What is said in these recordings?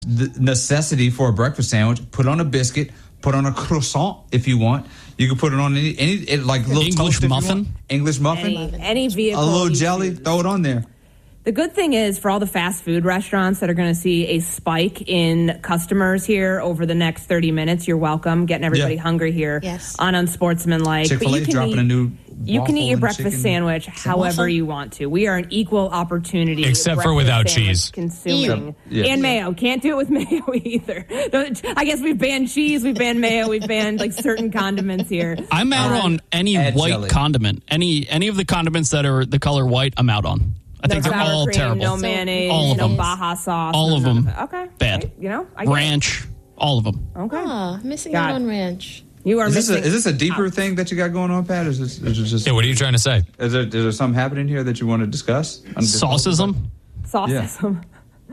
the necessity for a breakfast sandwich. Put on a biscuit. Put on a croissant if you want. You can put it on any like little English muffin. English muffin. Any vehicle. A little jelly. Throw it on there. The good thing is for all the fast food restaurants that are going to see a spike in customers here over the next 30 minutes, you're welcome. Getting everybody hungry here on Unsportsmanlike. Chick-fil-A dropping a new You can eat your breakfast chicken sandwich however you want to. We are an equal opportunity. Except for without cheese. Consuming. And mayo. Can't do it with mayo either. I guess we've banned cheese, we've banned mayo, we've banned like certain condiments here. I'm out on any white jelly. condiment. Any of the condiments that are the color white, I'm out on. I think they're all cream, terrible. No mayonnaise, all of no them. Baja sauce. All of them. Okay. Bad. I get ranch. All of them. Okay. Missing out on ranch. You are is missing. this a deeper thing that you got going on, Pat? Is it just? Yeah, what are you trying to say? Is there something happening here that you want to discuss? Saucism? Saucism.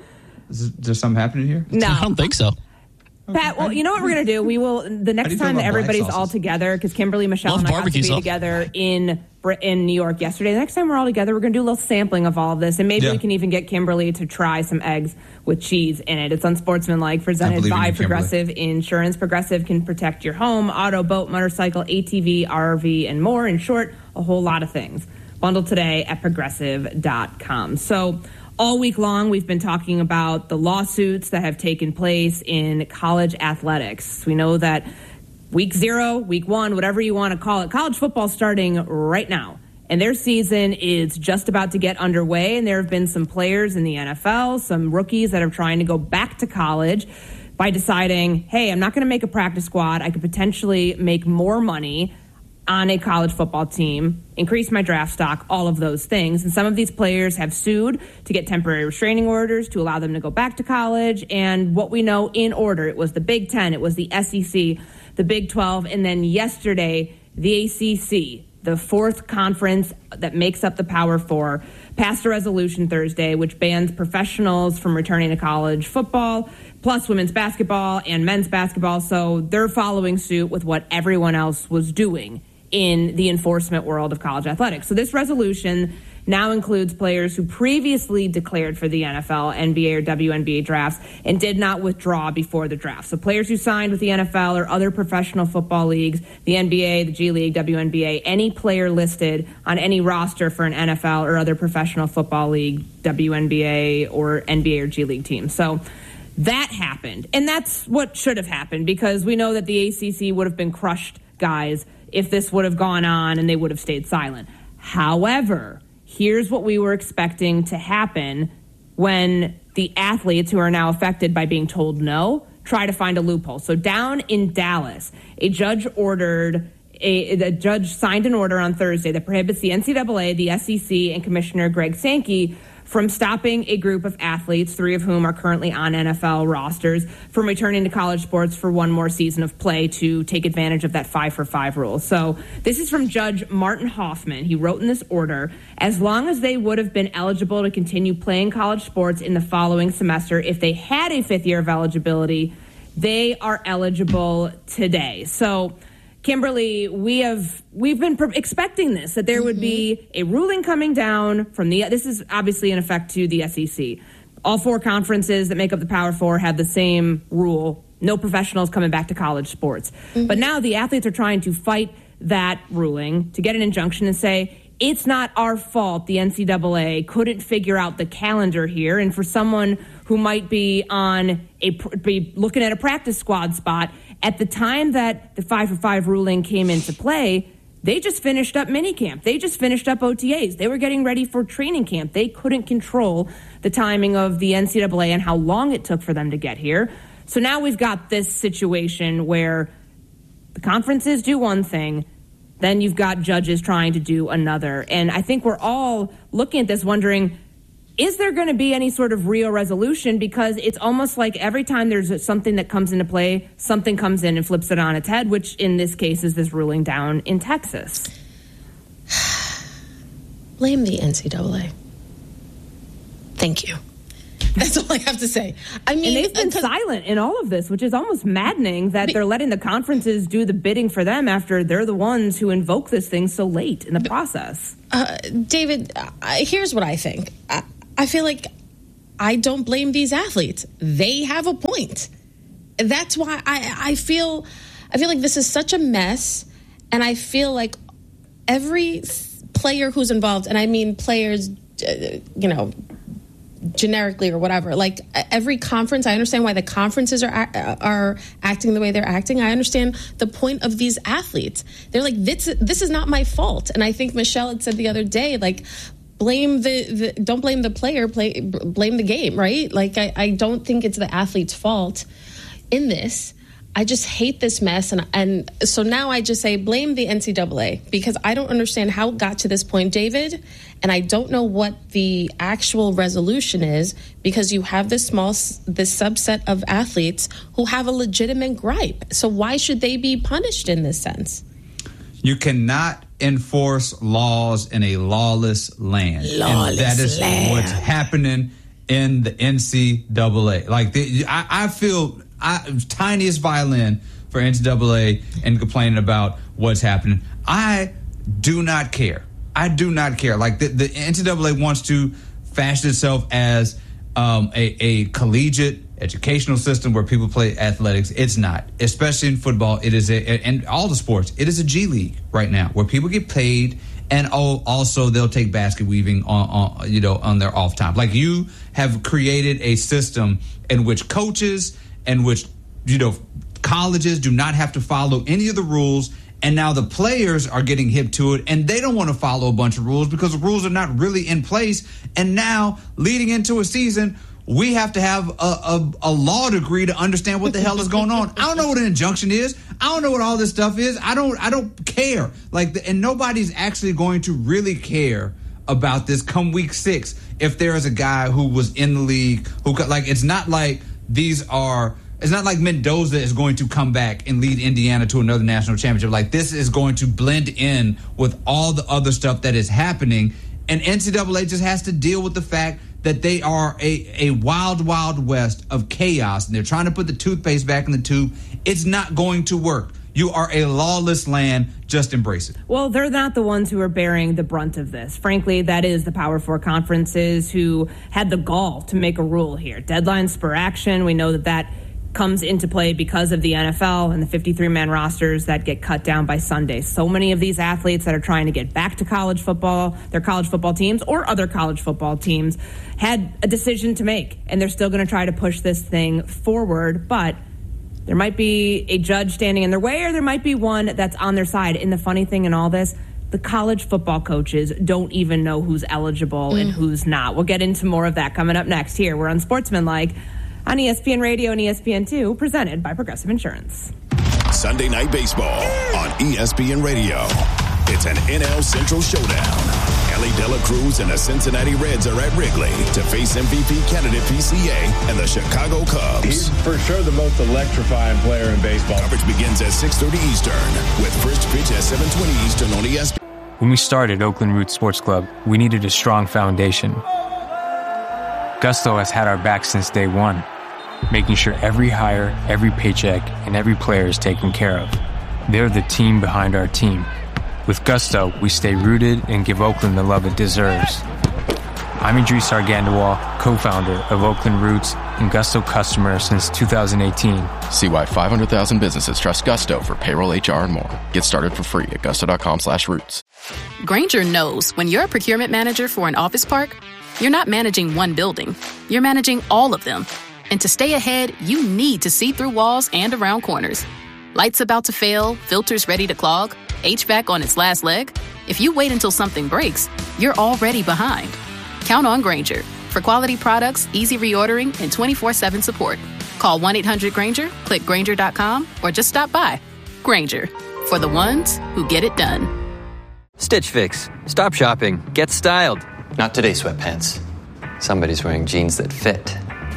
Is there something happening here? No. I don't think so. Pat, well, you know what we're going to do? We will, the next time that everybody's all together, because Kimberly, Michelle, and I got to be together in New York yesterday. The next time we're all together, we're going to do a little sampling of all of this, and maybe we can even get Kimberly to try some eggs with cheese in it. It's Unsportsmanlike, presented by Progressive Insurance. Progressive can protect your home, auto, boat, motorcycle, ATV, RV, and more. In short, a whole lot of things. Bundle today at Progressive.com. So, all week long, we've been talking about the lawsuits that have taken place in college athletics. We know that week 0, week 1, whatever you want to call it, college football starting right now. And their season is just about to get underway. And there have been some players in the NFL, some rookies that are trying to go back to college by deciding, hey, I'm not going to make a practice squad. I could potentially make more money on a college football team, increase my draft stock, all of those things. And some of these players have sued to get temporary restraining orders to allow them to go back to college. And what we know in order, it was the Big Ten, it was the SEC, the Big 12, and then yesterday, the ACC, the fourth conference that makes up the Power Four, passed a resolution Thursday which bans professionals from returning to college football, plus women's basketball and men's basketball. So they're following suit with what everyone else was doing in the enforcement world of college athletics. So this resolution now includes players who previously declared for the NFL, NBA, or WNBA drafts and did not withdraw before the draft. So players who signed with the NFL or other professional football leagues, the NBA, the G League, WNBA, any player listed on any roster for an NFL or other professional football league, WNBA, or NBA or G League team. So that happened. And that's what should have happened, because we know that the ACC would have been crushed, guys, if this would have gone on and they would have stayed silent. However, here's what we were expecting to happen when the athletes who are now affected by being told no try to find a loophole. So down in Dallas, a judge signed an order on Thursday that prohibits the NCAA, the SEC, and Commissioner Greg Sankey from stopping a group of athletes, 3 of whom are currently on NFL rosters, from returning to college sports for one more season of play to take advantage of that 5-for-5 rule. So this is from Judge Martin Hoffman. He wrote in this order, as long as they would have been eligible to continue playing college sports in the following semester, if they had a 5th year of eligibility, they are eligible today. So Kimberly, we've been expecting this, that there would be a ruling coming down from this is obviously in effect to the SEC. All 4 conferences that make up the Power Four have the same rule: no professionals coming back to college sports. But now the athletes are trying to fight that ruling to get an injunction and say, it's not our fault the NCAA couldn't figure out the calendar here. And for someone who might be be looking at a practice squad spot, at the time that the 5-for-5 ruling came into play, they just finished up minicamp. They just finished up OTAs. They were getting ready for training camp. They couldn't control the timing of the NCAA and how long it took for them to get here. So now we've got this situation where the conferences do one thing, then you've got judges trying to do another. And I think we're all looking at this wondering, is there going to be any sort of real resolution? Because it's almost like every time there's something that comes into play, something comes in and flips it on its head, which in this case is this ruling down in Texas. Blame the NCAA. Thank you. That's all I have to say. I mean, and they've been silent in all of this, which is almost maddening that they're letting the conferences do the bidding for them after they're the ones who invoke this thing so late in the process. David, here's what I think. I feel like I don't blame these athletes. They have a point. That's why I feel like this is such a mess, and I feel like every player who's involved, and I mean players, generically or whatever, like every conference, I understand why the conferences are acting the way they're acting. I understand the point of these athletes. They're like, this is not my fault. And I think Michelle had said the other day, like, don't blame the player, blame the game, right? Like, I don't think it's the athlete's fault in this. I just hate this mess. And so now I just say blame the NCAA, because I don't understand how it got to this point, David. And I don't know what the actual resolution is, because you have this subset of athletes who have a legitimate gripe. So why should they be punished in this sense? You cannot enforce laws in a lawless land. And that is what's happening in the NCAA. Like, I feel tiniest violin for NCAA and complaining about what's happening. I do not care. Like, the NCAA wants to fashion itself as a collegiate educational system where people play athletics. It's not, especially in football. It is and all the sports. It is a G League right now where people get paid, and also they'll take basket weaving on their off time. Like, you have created a system in which coaches and which colleges do not have to follow any of the rules. And now the players are getting hip to it, and they don't want to follow a bunch of rules because the rules are not really in place. And now, leading into a season, we have to have a law degree to understand what the hell is going on. I don't know what an injunction is. I don't know what all this stuff is. I don't care. And nobody's actually going to really care about this come week 6 if there is a guy who was in the league who, like, it's not like it's not like Mendoza is going to come back and lead Indiana to another national championship. Like, this is going to blend in with all the other stuff that is happening. And NCAA just has to deal with the fact that they are a wild, wild west of chaos. And they're trying to put the toothpaste back in the tube. It's not going to work. You are a lawless land. Just embrace it. Well, they're not the ones who are bearing the brunt of this. Frankly, that is the Power Four conferences who had the gall to make a rule here. Deadlines spur action. We know that comes into play because of the NFL and the 53-man rosters that get cut down by Sunday. So many of these athletes that are trying to get back to college football, their college football teams or other college football teams, had a decision to make, and they're still going to try to push this thing forward. But there might be a judge standing in their way, or there might be one that's on their side. And the funny thing in all this, the college football coaches don't even know who's eligible and who's not. We'll get into more of that coming up next here. We're Unsportsmanlike on ESPN Radio and ESPN2, presented by Progressive Insurance. Sunday Night Baseball on ESPN Radio. It's an NL Central showdown. Ellie De La Cruz and the Cincinnati Reds are at Wrigley to face MVP candidate PCA and the Chicago Cubs. He's for sure the most electrifying player in baseball. Coverage begins at 6:30 Eastern with first pitch at 7:20 Eastern on ESPN. When we started Oakland Roots Sports Club, we needed a strong foundation. Gusto has had our back since day one, making sure every hire, every paycheck, and every player is taken care of. They're the team behind our team. With Gusto, we stay rooted and give Oakland the love it deserves. I'm Idris Argandawal, co-founder of Oakland Roots and Gusto customer since 2018. See why 500,000 businesses trust Gusto for payroll, HR, and more. Get started for free at gusto.com/roots. Grainger knows when you're a procurement manager for an office park, you're not managing one building. You're managing all of them. And to stay ahead, you need to see through walls and around corners. Lights about to fail, filters ready to clog, HVAC on its last leg. If you wait until something breaks, you're already behind. Count on Grainger for quality products, easy reordering, and 24/7 support. Call 1-800-GRAINGER, click Grainger.com, or just stop by. Grainger, for the ones who get it done. Stitch Fix. Stop shopping. Get styled. Not today, sweatpants. Somebody's wearing jeans that fit.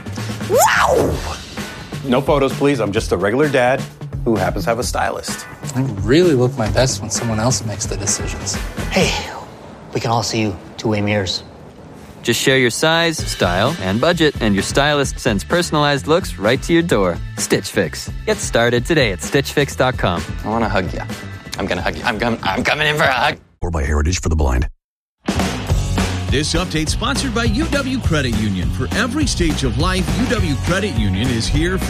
Wow! No photos, please. I'm just a regular dad who happens to have a stylist. I really look my best when someone else makes the decisions. Hey, we can all see you two-way mirrors. Just share your size, style, and budget, and your stylist sends personalized looks right to your door. Stitch Fix. Get started today at StitchFix.com. I want to hug you. I'm going to hug you. I'm coming in for a hug. Or by Heritage for the Blind. This update sponsored by UW Credit Union. For every stage of life, UW Credit Union is here for